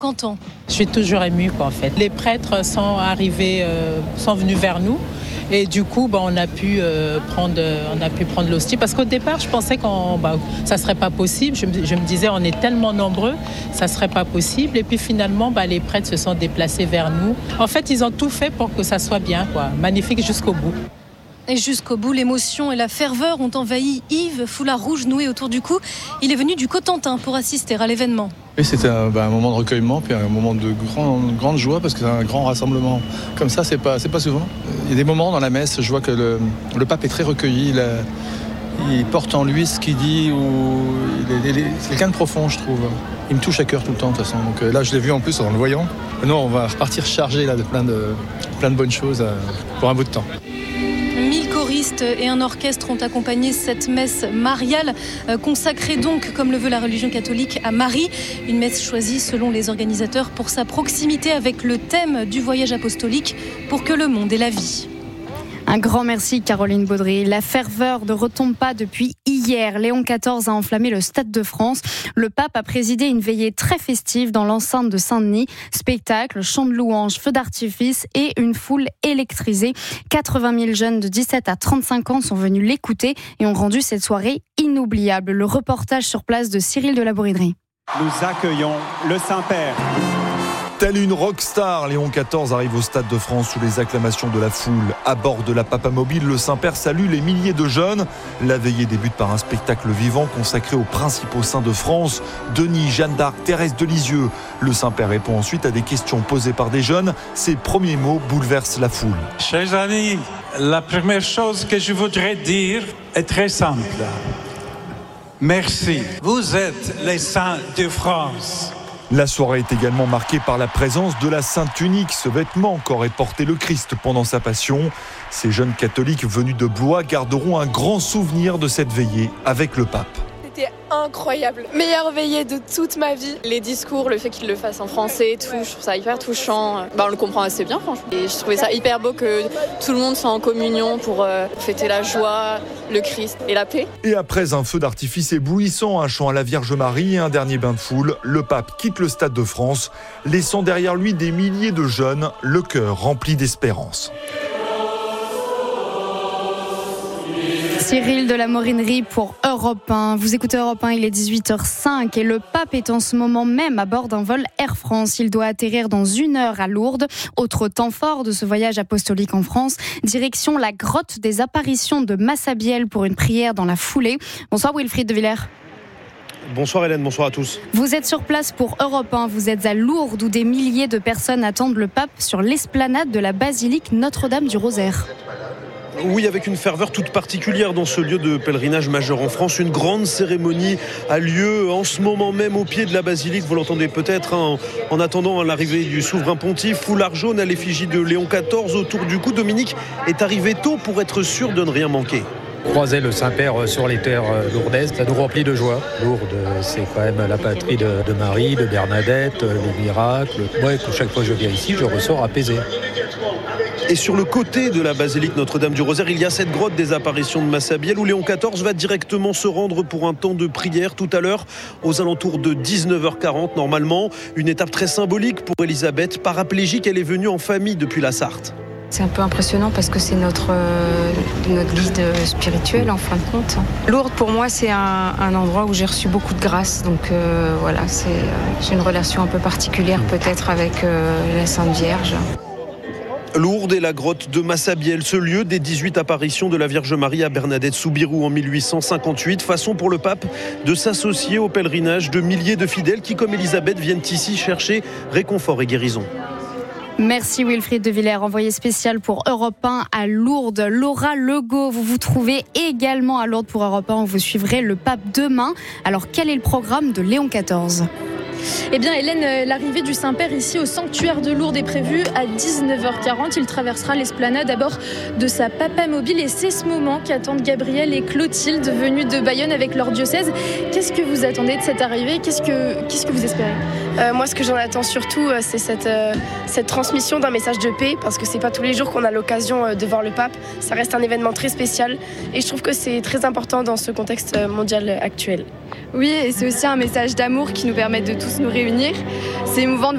Qu'entend ? Je suis toujours émue, en fait. Les prêtres sont venus vers nous. Et du coup, on a pu prendre l'hostie. Parce qu'au départ, je pensais que ça ne serait pas possible. Je me disais, on est tellement nombreux, ça ne serait pas possible. Et puis finalement, les prêtres se sont déplacés vers nous. En fait, ils ont tout fait pour que ça soit bien, quoi. Magnifique jusqu'au bout. Et jusqu'au bout, l'émotion et la ferveur ont envahi Yves, foulard rouge noué autour du cou. Il est venu du Cotentin pour assister à l'événement. Et c'était un moment de recueillement, puis un moment de grande joie, parce que c'est un grand rassemblement. Comme ça, c'est pas souvent. Il y a des moments dans la messe, je vois que le pape est très recueilli. Il porte en lui ce qu'il dit, c'est quelqu'un de profond, je trouve. Il me touche à cœur tout le temps, de toute façon. Donc là, je l'ai vu en plus en le voyant. Nous, on va repartir chargé là, de plein de bonnes choses pour un bout de temps. 1000 choristes et un orchestre ont accompagné cette messe mariale, consacrée donc, comme le veut la religion catholique, à Marie. Une messe choisie selon les organisateurs pour sa proximité avec le thème du voyage apostolique, pour que le monde ait la vie. Un grand merci Caroline Baudry. La ferveur ne retombe pas depuis hier. Léon XIV a enflammé le Stade de France. Le pape a présidé une veillée très festive dans l'enceinte de Saint-Denis. Spectacle, chants de louanges, feux d'artifice et une foule électrisée. 80 000 jeunes de 17 à 35 ans sont venus l'écouter et ont rendu cette soirée inoubliable. Le reportage sur place de Cyril de la Bourriderie. Nous accueillons le Saint-Père. Tel une rockstar, Léon XIV arrive au Stade de France sous les acclamations de la foule. À bord de la Papamobile, le Saint-Père salue les milliers de jeunes. La veillée débute par un spectacle vivant consacré aux principaux saints de France, Denis, Jeanne d'Arc, Thérèse de Lisieux. Le Saint-Père répond ensuite à des questions posées par des jeunes. Ses premiers mots bouleversent la foule. Chers amis, la première chose que je voudrais dire est très simple. Merci. Vous êtes les saints de France. La soirée est également marquée par la présence de la Sainte Tunique, ce vêtement qu'aurait porté le Christ pendant sa passion. Ces jeunes catholiques venus de Blois garderont un grand souvenir de cette veillée avec le pape. C'était incroyable, meilleure veillée de toute ma vie. Les discours, le fait qu'il le fasse en français, tout, je trouve ça hyper touchant. On le comprend assez bien franchement. Et je trouvais ça hyper beau que tout le monde soit en communion pour fêter la joie, le Christ et la paix. Et après un feu d'artifice éblouissant, un chant à la Vierge Marie et un dernier bain de foule, le pape quitte le Stade de France, laissant derrière lui des milliers de jeunes, le cœur rempli d'espérance. Cyril de la Morinerie pour Europe 1. Vous écoutez Europe 1, il est 18h05 et le pape est en ce moment même à bord d'un vol Air France. Il doit atterrir dans 1 heure à Lourdes. Autre temps fort de ce voyage apostolique en France, direction la grotte des apparitions de Massabielle pour une prière dans la foulée. Bonsoir Wilfried de Villers. Bonsoir Hélène, bonsoir à tous. Vous êtes sur place pour Europe 1, vous êtes à Lourdes où des milliers de personnes attendent le pape sur l'esplanade de la basilique Notre-Dame du Rosaire. Oui, avec une ferveur toute particulière dans ce lieu de pèlerinage majeur en France. Une grande cérémonie a lieu en ce moment même au pied de la basilique. Vous l'entendez peut-être en attendant l'arrivée du souverain pontife. Foulard jaune à l'effigie de Léon XIV autour du cou. Dominique est arrivé tôt pour être sûr de ne rien manquer. Croiser le Saint-Père sur les terres lourdaises, ça nous remplit de joie. Lourdes, c'est quand même la patrie de Marie, de Bernadette, les miracles. Moi, chaque fois que je viens ici, je ressors apaisé. Et sur le côté de la basilique Notre-Dame du Rosaire, il y a cette grotte des apparitions de Massabielle où Léon XIV va directement se rendre pour un temps de prière tout à l'heure, aux alentours de 19h40 normalement. Une étape très symbolique pour Elisabeth, paraplégique, elle est venue en famille depuis la Sarthe. C'est un peu impressionnant parce que c'est notre guide spirituel en fin de compte. Lourdes pour moi c'est un endroit où j'ai reçu beaucoup de grâce, donc voilà, j'ai une relation un peu particulière peut-être avec la Sainte Vierge. Lourdes et la grotte de Massabielle, ce lieu des 18 apparitions de la Vierge Marie à Bernadette Soubirous en 1858. Façon pour le pape de s'associer au pèlerinage de milliers de fidèles qui, comme Elisabeth, viennent ici chercher réconfort et guérison. Merci Wilfried de Villers, envoyé spécial pour Europe 1 à Lourdes. Laura Legault, vous vous trouvez également à Lourdes pour Europe 1 où vous suivrez le pape demain. Alors quel est le programme de Léon XIV ? Eh bien Hélène, l'arrivée du Saint-Père ici au sanctuaire de Lourdes est prévue à 19h40. Il traversera l'esplanade à bord de sa Papamobile et c'est ce moment qu'attendent Gabriel et Clotilde venus de Bayonne avec leur diocèse. Qu'est-ce que vous attendez de cette arrivée ? Qu'est-ce que vous espérez ? Moi ce que j'en attends surtout c'est cette transmission d'un message de paix, parce que c'est pas tous les jours qu'on a l'occasion de voir le pape. Ça reste un événement très spécial et je trouve que c'est très important dans ce contexte mondial actuel. Oui, et c'est aussi un message d'amour qui nous permet de tous nous réunir. C'est émouvant de